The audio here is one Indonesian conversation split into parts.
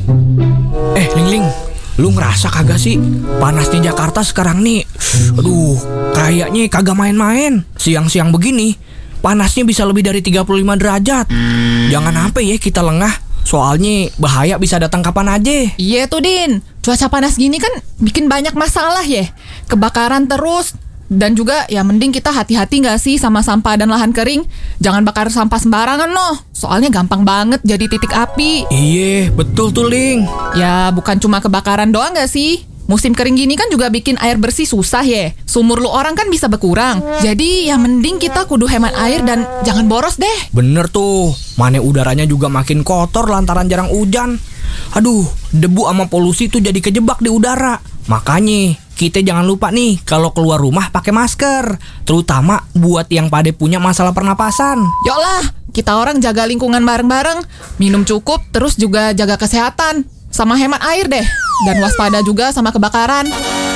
Ling, lu ngerasa kagak sih panasnya Jakarta sekarang nih? Aduh, kayaknya kagak main-main. Siang-siang begini, panasnya bisa lebih dari 35 derajat. Jangan sampai ya kita lengah, soalnya bahaya bisa datang kapan aja. Iya tuh Din, cuaca panas gini kan bikin banyak masalah ya. Kebakaran terus. Dan juga ya mending kita hati-hati gak sih sama sampah dan lahan kering. Jangan bakar sampah sembarangan loh. Soalnya gampang banget jadi titik api. Iya, betul tuh Ling. Ya bukan cuma kebakaran doang gak sih? Musim kering gini kan juga bikin air bersih susah ya. Sumur lu orang kan bisa berkurang. Jadi ya mending kita kudu hemat air dan jangan boros deh. Bener tuh, mana udaranya juga makin kotor lantaran jarang hujan. Aduh, debu sama polusi tuh jadi kejebak di udara. Makanya kita jangan lupa nih kalau keluar rumah pakai masker, terutama buat yang pada punya masalah pernapasan. Yoklah, kita orang jaga lingkungan bareng-bareng, minum cukup, terus juga jaga kesehatan, sama hemat air deh, dan waspada juga sama kebakaran.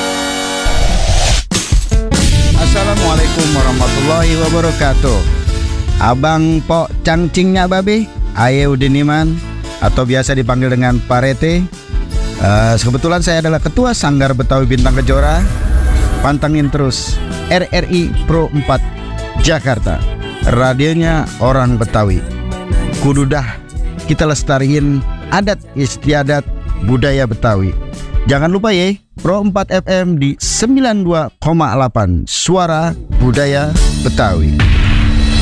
Assalamualaikum warahmatullahi wabarakatuh. Abang Pok Cangcingnya Babe, Aye Udiniman, atau biasa dipanggil dengan Parete. Kebetulan saya adalah Ketua Sanggar Betawi Bintang Kejora. Pantengin terus RRI Pro 4 Jakarta, radionya orang Betawi. Kududah kita lestariin adat istiadat budaya Betawi. Jangan lupa ya, Pro 4 FM di 92,8 Suara Budaya Betawi.